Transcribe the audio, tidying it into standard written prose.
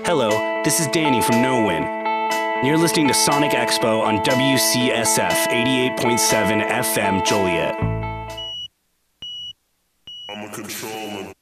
Hello, this is Danny from No Win. You're listening to Sonic Expo on WCSF 88.7 FM Joliet. I'm a controller.